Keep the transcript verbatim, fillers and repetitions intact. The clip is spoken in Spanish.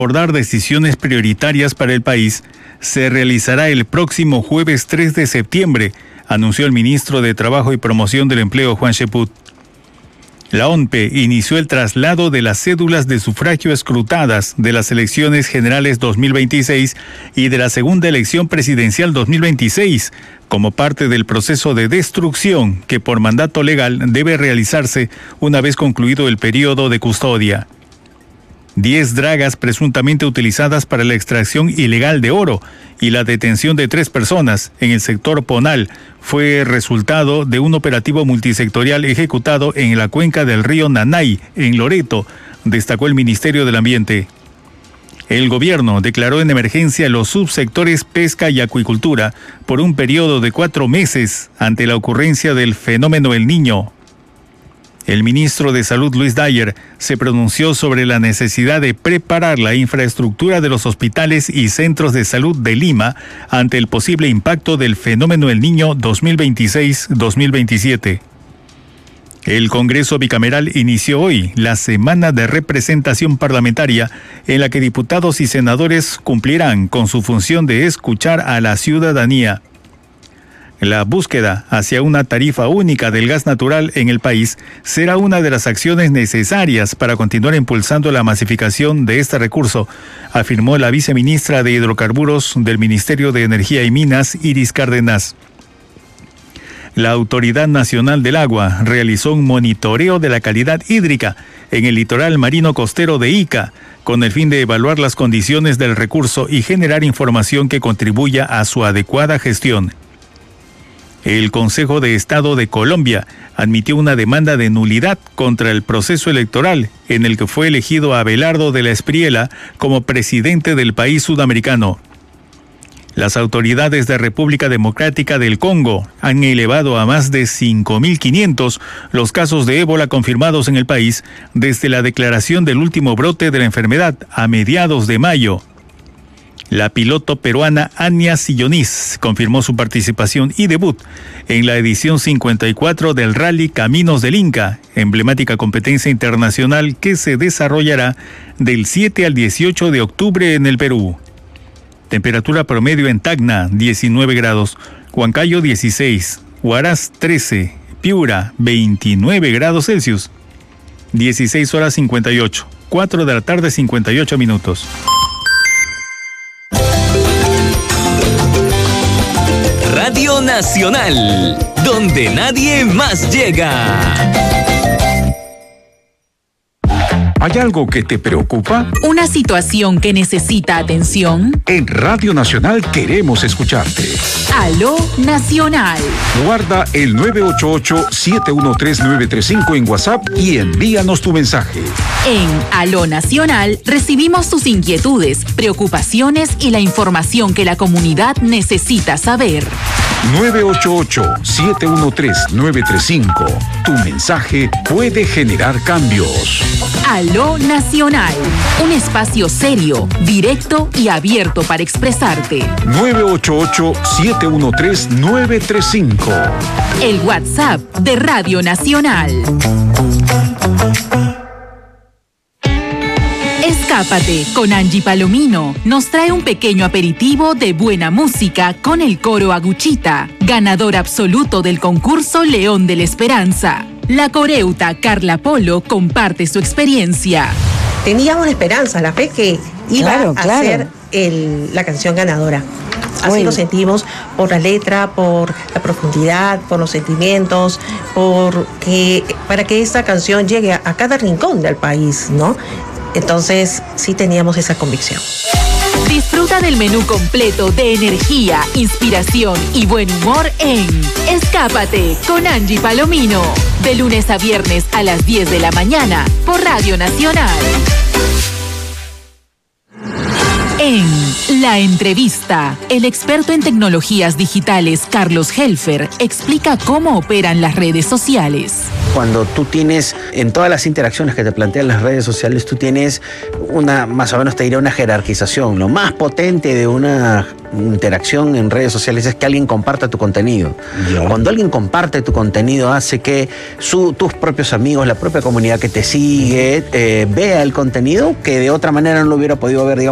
abordar decisiones prioritarias para el país se realizará el próximo jueves tres de septiembre, anunció el ministro de Trabajo y Promoción del Empleo, Juan Cheput. La O N P E inició el traslado de las cédulas de sufragio escrutadas de las elecciones generales dos mil veintiséis y de la segunda elección presidencial dos mil veintiséis, como parte del proceso de destrucción que por mandato legal debe realizarse una vez concluido el periodo de custodia. Diez dragas presuntamente utilizadas para la extracción ilegal de oro y la detención de tres personas en el sector Ponal fue resultado de un operativo multisectorial ejecutado en la cuenca del río Nanay, en Loreto, destacó el Ministerio del Ambiente. El gobierno declaró en emergencia los subsectores pesca y acuicultura por un periodo de cuatro meses ante la ocurrencia del fenómeno El Niño. El ministro de Salud, Luis Dyer, se pronunció sobre la necesidad de preparar la infraestructura de los hospitales y centros de salud de Lima ante el posible impacto del fenómeno El Niño dos mil veintiséis dos mil veintisiete. El Congreso Bicameral inició hoy la semana de representación parlamentaria en la que diputados y senadores cumplirán con su función de escuchar a la ciudadanía. La búsqueda hacia una tarifa única del gas natural en el país será una de las acciones necesarias para continuar impulsando la masificación de este recurso, afirmó la viceministra de Hidrocarburos del Ministerio de Energía y Minas, Iris Cárdenas. La Autoridad Nacional del Agua realizó un monitoreo de la calidad hídrica en el litoral marino costero de Ica, con el fin de evaluar las condiciones del recurso y generar información que contribuya a su adecuada gestión. El Consejo de Estado de Colombia admitió una demanda de nulidad contra el proceso electoral en el que fue elegido Abelardo de la Espriella como presidente del país sudamericano. Las autoridades de República Democrática del Congo han elevado a más de cinco mil quinientos los casos de ébola confirmados en el país desde la declaración del último brote de la enfermedad a mediados de mayo. La piloto peruana Ania Sillonis confirmó su participación y debut en la edición cincuenta y cuatro del Rally Caminos del Inca, emblemática competencia internacional que se desarrollará del siete al dieciocho de octubre en el Perú. Temperatura promedio en Tacna, diecinueve grados, Huancayo dieciséis, Huaraz trece, Piura veintinueve grados Celsius, dieciséis horas cincuenta y ocho, cuatro de la tarde cincuenta y ocho minutos. Radio Nacional, donde nadie más llega. ¿Hay algo que te preocupa? ¿Una situación que necesita atención? En Radio Nacional queremos escucharte. Aló Nacional. Guarda el nueve ocho ocho, siete uno tres, nueve tres cinco en WhatsApp y envíanos tu mensaje. En Aló Nacional recibimos tus inquietudes, preocupaciones y la información que la comunidad necesita saber. nueve ocho ocho, siete uno tres, nueve tres cinco. Tu mensaje puede generar cambios. Aló Nacional, un espacio serio, directo y abierto para expresarte. nueve ocho ocho, siete uno tres, nueve tres cinco. El WhatsApp de Radio Nacional. Escápate con Angie Palomino. Nos trae un pequeño aperitivo de buena música con el coro Aguchita, ganador absoluto del concurso León de la Esperanza. La coreuta Carla Polo comparte su experiencia. Teníamos la esperanza, la fe que iba claro, a claro. ser el, la canción ganadora. Así Bueno. lo sentimos por la letra, por la profundidad, por los sentimientos, por que, para que esta canción llegue a, a cada rincón del país, ¿no? Entonces, sí teníamos esa convicción. Disfruta del menú completo de energía, inspiración y buen humor en Escápate con Angie Palomino. De lunes a viernes a las diez de la mañana por Radio Nacional. En La entrevista. El experto en tecnologías digitales, Carlos Helfer, explica cómo operan las redes sociales. Cuando tú tienes, en todas las interacciones que te plantean las redes sociales, tú tienes una, más o menos te diría una jerarquización. Lo más potente de una interacción en redes sociales es que alguien comparta tu contenido. Yeah. Cuando alguien comparte tu contenido, hace que su, tus propios amigos, la propia comunidad que te sigue, eh, vea el contenido que de otra manera no lo hubiera podido ver, digamos,